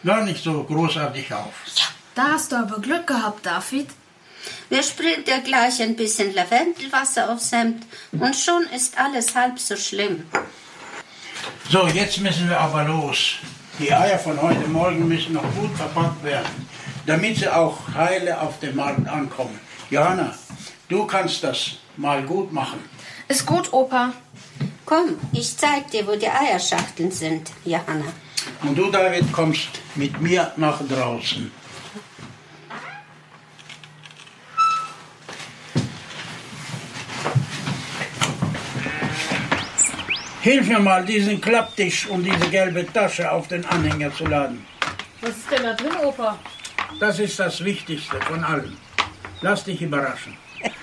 noch nicht so großartig auf. Ja, da hast du aber Glück gehabt, David. Wir sprühen dir gleich ein bisschen Lavendelwasser aufs Hemd und schon ist alles halb so schlimm. So, jetzt müssen wir aber los. Die Eier von heute Morgen müssen noch gut verpackt werden, damit sie auch heile auf dem Markt ankommen. Johanna, du kannst das mal gut machen. Ist gut, Opa. Komm, ich zeig dir, wo die Eierschachteln sind, Johanna. Und du, David, kommst mit mir nach draußen. Hilf mir mal, diesen Klapptisch und diese gelbe Tasche auf den Anhänger zu laden. Was ist denn da drin, Opa? Das ist das Wichtigste von allem. Lass dich überraschen.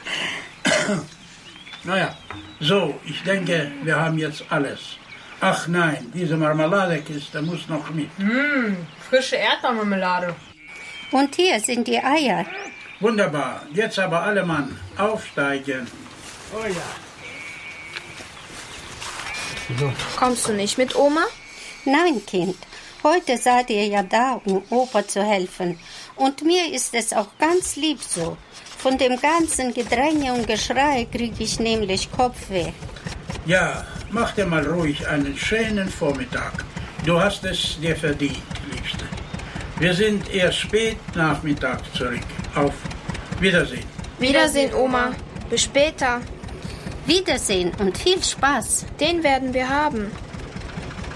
Naja, so, ich denke, wir haben jetzt alles. Ach nein, diese Marmeladekiste muss noch mit. Frische Erdbeermarmelade. Und hier sind die Eier. Wunderbar, jetzt aber alle Mann aufsteigen. Oh ja. Kommst du nicht mit, Oma? Nein, Kind. Heute seid ihr ja da, um Opa zu helfen. Und mir ist es auch ganz lieb so. Von dem ganzen Gedränge und Geschrei kriege ich nämlich Kopfweh. Ja, mach dir mal ruhig einen schönen Vormittag. Du hast es dir verdient, Liebste. Wir sind erst spät Nachmittag zurück. Auf Wiedersehen. Wiedersehen, Oma. Bis später. Wiedersehen und viel Spaß. Den werden wir haben.